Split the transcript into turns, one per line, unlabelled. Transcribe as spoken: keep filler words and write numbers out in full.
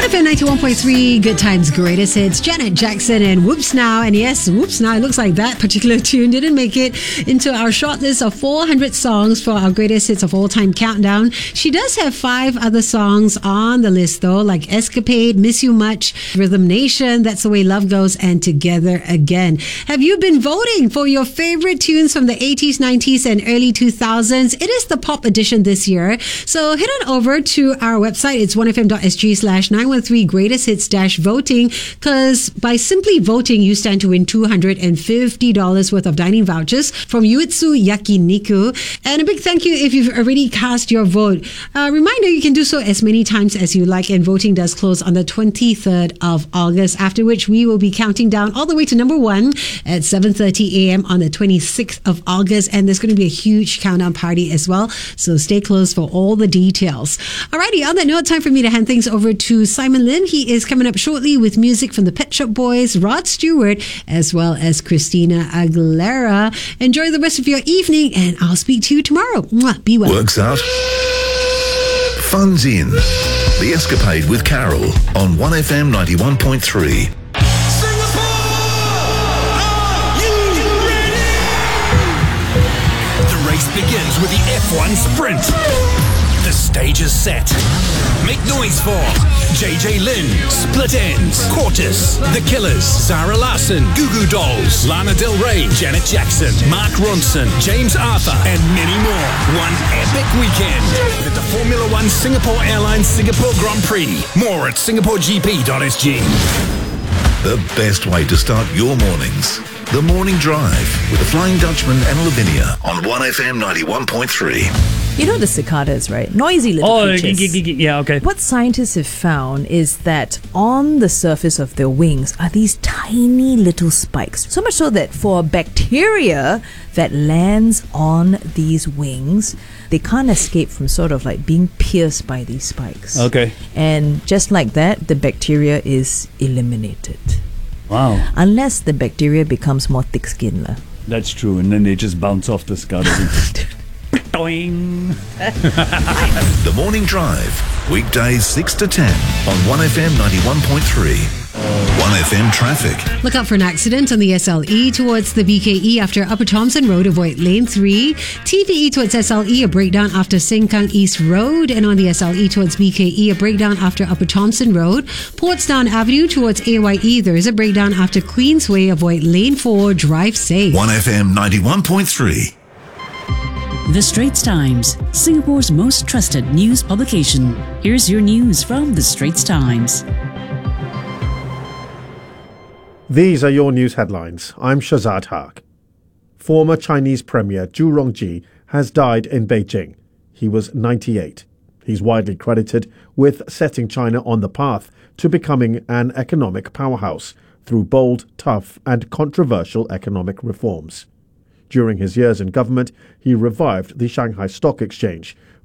F M ninety-one point three, Good Times, Greatest Hits, Janet Jackson and Whoops Now. And yes, Whoops Now, it looks like that particular tune didn't make it into our short list of four hundred songs for our Greatest Hits of All Time countdown. She does have five other songs on the list though, like Escapade, Miss You Much, Rhythm Nation, That's the Way Love Goes, and Together Again. Have you been voting for your favorite tunes from the eighties, nineties, and early two thousands? It is the pop edition this year. So head on over to our website. It's one f m dot s g slash nine one three greatest hits dash voting, because by simply voting, you stand to win two hundred fifty dollars worth of dining vouchers from Yuitsu Yakiniku. And a big thank you if you've already cast your vote. A reminder, you can do so as many times as you like, and voting does close on the twenty-third of August, after which we will be counting down all the way to number one at seven thirty a.m. on the twenty-sixth of August. And there's going to be a huge countdown party as well. So stay close for all the details. Alrighty, on that note, time for me to hand things over to Simon Lim. He is coming up shortly with music from the Pet Shop Boys, Rod Stewart, as well as Christina Aguilera. Enjoy the rest of your evening, and I'll speak to you tomorrow. Mwah, be well.
Works out. Fun's in. The Escapade with Carol on one F M ninety-one point three.
Begins with the F one Sprint. The stage is set. Make noise for J J Lin, Split Ends, Quartus, The Killers, Zara Larsson, Goo Goo Dolls, Lana Del Rey, Janet Jackson, Mark Ronson, James Arthur, and many more. One epic weekend at the Formula One Singapore Airlines Singapore Grand Prix. More at singapore g p dot s g.
The best way to start your mornings. The Morning Drive with the Flying Dutchman and Lavinia on one F M ninety-one point three.
You know the cicadas, right? Noisy little
oh,
creatures.
G- g- g- yeah, okay.
What scientists have found is that on the surface of their wings are these tiny little spikes. So much so that for bacteria that lands on these wings, they can't escape from sort of like being pierced by these spikes.
Okay.
And just like that, the bacteria is eliminated.
Wow.
Unless the bacteria becomes more thick-skinned.
That's true. And then they just bounce off the scuttle. Doing.
The Morning Drive, weekdays six to ten on one F M ninety-one point three. one F M traffic.
Look out for an accident on the S L E towards the B K E after Upper Thomson Road. Avoid lane three. T V E towards S L E, a breakdown after Sengkang East Road. And on the S L E towards B K E, a breakdown after Upper Thomson Road. Portsdown Avenue towards A Y E, there is a breakdown after Queensway. Avoid lane four. Drive safe.
one F M ninety-one point three.
The Straits Times, Singapore's most trusted news publication. Here's your news from The Straits Times.
These are your news headlines. I'm Shazad Haq. Former Chinese Premier Zhu Rongji has died in Beijing. He was ninety-eight. He's widely credited with setting China on the path to becoming an economic powerhouse through bold, tough, and controversial economic reforms. During his years in government, he revived the Shanghai Stock Exchange,